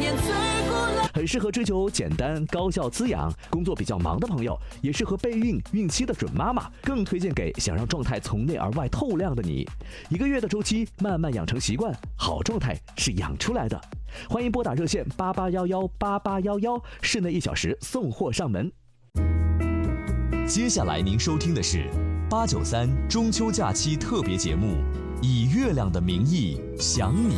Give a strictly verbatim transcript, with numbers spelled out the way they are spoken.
面最古老。 很适合追求简单、高效、滋养、工作比较忙的朋友，也适合备孕、孕期的准妈妈，更推荐给想让状态从内而外透亮的你。一个月的周期，慢慢养成习惯，好状态是养出来的。欢迎拨打热线八八幺幺八八幺幺，室内一小时送货上门。 接下来您收听的是八九三中秋假期特别节目《以月亮的名义想你》。